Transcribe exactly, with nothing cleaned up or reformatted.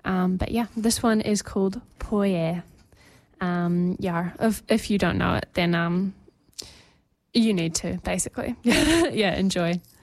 Um, but yeah, this one is called Poie. Um, yeah, if, if you don't know it, then um, you need to, basically. Yeah, enjoy.